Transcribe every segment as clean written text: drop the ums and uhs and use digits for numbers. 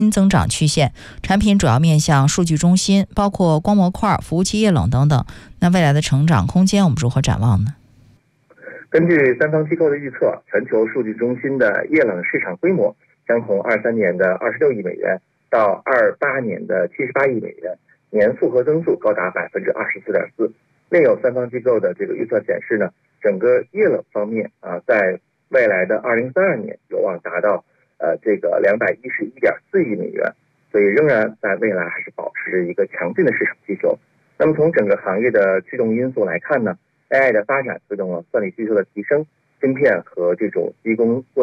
增长曲线，产品主要面向数据中心，包括光模块、服务器液冷等等。那未来的成长空间我们如何展望呢？ 根据三方机构的预测，全球数据中心的液冷市场规模将从23年的26亿美元到28年的78亿美元，年复合增速高达24.4%。另有三方机构的这个预测显示呢，整个液冷方面在未来的2032年有望达到这个211.4亿美元，所以仍然在未来还是保持着一个强劲的市场需求。那么从整个行业的驱动因素来看呢，AI 的发展推动了算力需求的提升，芯片和这种机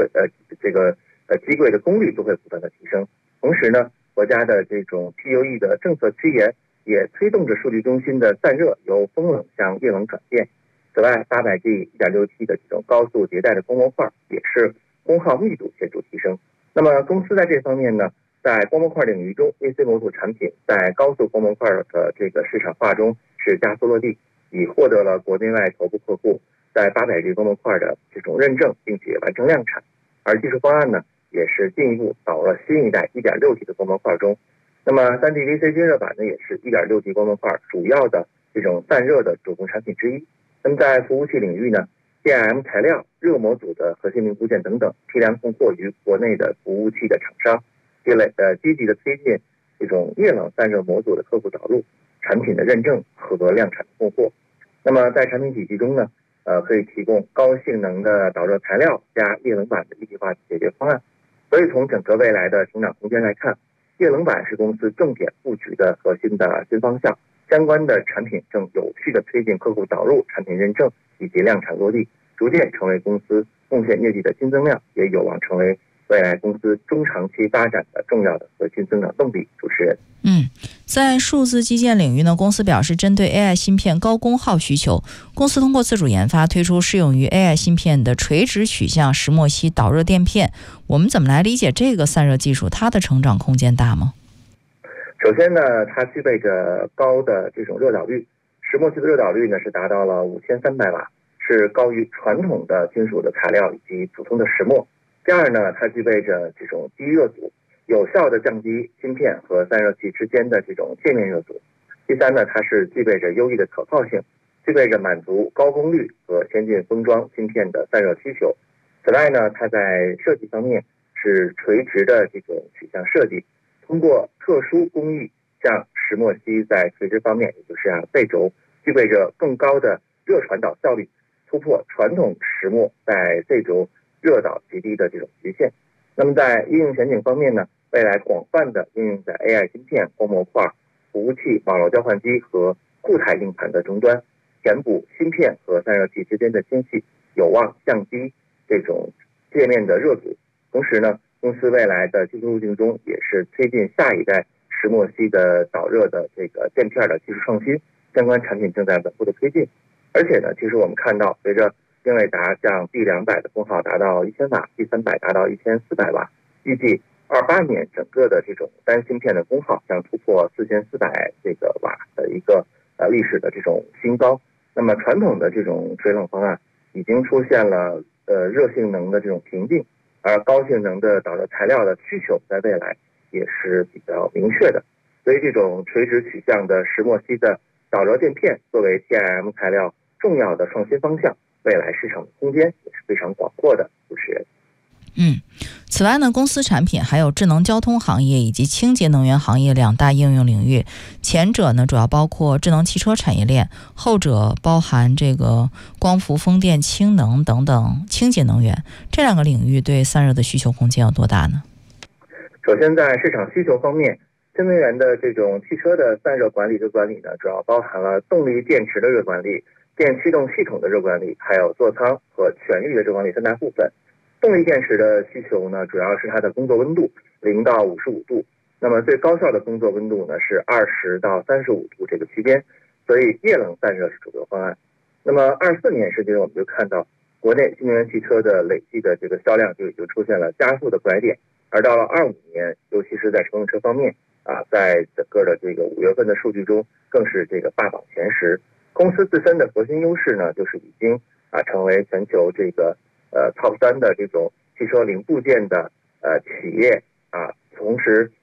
柜的功率都会不断的提升。同时呢，国家的这种 PUE 的政策趋严，也推动着数据中心的散热由风冷向液冷转变。此外，800G 1.6T 的这种高速迭代的光模块也是功耗密度显著提升。那么公司在这方面呢，在光模块领域中 AC 模组产品在高速光模块的这个市场化中是加速落地，已获得了国内外头部客户在800G 光模块的这种认证，并且完成量产。而技术方案呢，也是进一步导入了新一代 1.6T 的光模块中。那么 3D VC 均热板呢，也是 1.6T 光模块主要的这种散热的主攻产品之一。那么在服务器领域呢， DIM 材料、热模组的核心零部件等等批量供货于国内的服务器的厂商，积极的推进这种液冷散热模组的客户导入、产品的认证和量产的供货。那么在产品体系中呢，可以提供高性能的导热材料加液冷板的一体化解决方案。所以从整个未来的成长空间来看，液冷板是公司重点布局的核心的新方向，相关的产品正有序的推进客户导入、产品认证以及量产落地，逐渐成为公司贡献业绩的新增量，也有望成为未来公司中长期发展的重要的核心增长动力。主持人， 在数字基建领域呢，公司表示针对 AI 芯片高功耗需求，公司通过自主研发推出适用于 AI 芯片的垂直取向石墨烯导热垫片。我们怎么来理解这个散热技术？它的成长空间大吗？ 首先呢，它具备着高的这种热导率，石墨烯的热导率呢是达到了5300瓦，是高于传统的金属的材料以及普通的石墨。第二呢，它具备着这种低热阻，有效的降低芯片和散热器之间的这种界面热阻。第三呢，它是具备着优异的可靠性，具备着满足高功率和先进封装芯片的散热需求。此外呢，它在设计方面是垂直的这种取向设计，通过特殊工艺，像石墨烯在垂直方面，也就是背轴，具备着更高的热传导效率，突破传统石墨在背轴热导极低的这种局限。那么在应用前景方面呢，未来广泛的应用在 AI 芯片、光模块、服务器、网络交换机和固态硬盘的终端，填补芯片和散热器之间的间隙，有望降低这种界面的热阻。同时呢，公司未来的技术路径中也是推进下一代石墨烯的导热的这个垫片的技术创新，相关产品正在稳步的推进。而且呢，其实我们看到，随着英伟达将 D200 的功耗达到1000瓦， D300 达到1400瓦，预计28年整个的这种单芯片的功耗将突破4400这个瓦的一个历史的这种新高。那么传统的这种水冷方案已经出现了热性能的这种瓶颈，而高性能的导热材料的需求在未来也是比较明确的。所以这种垂直取向的石墨烯的导热垫片作为 TIM 材料重要的创新方向，未来市场的空间也是非常广阔的。主持人， 此外呢，公司产品还有智能交通行业以及清洁能源行业两大应用领域。前者呢，主要包括智能汽车产业链，后者包含这个光伏、风电、氢能等等清洁能源。这两个领域对散热的需求空间有多大呢？ 首先在市场需求方面，新能源的这种汽车的散热管理热管理呢，主要包含了动力电池的热管理、电驱动系统的热管理，还有座舱和全域的热管理三大部分。动力电池的需求呢，主要是它的工作温度0到55度，那么最高效的工作温度呢是20到35度这个区间，所以液冷散热是主流方案。那么24年实际上我们就看到国内新能源汽车的累计的这个销量就已经出现了加速的拐点，而到了25年，尤其是在乘用车方面在整个的这个5月份的数据中更是这个霸榜前10。公司自身的核心优势呢，就是已经成为全球这个top 3的这种汽车零部件的企业同时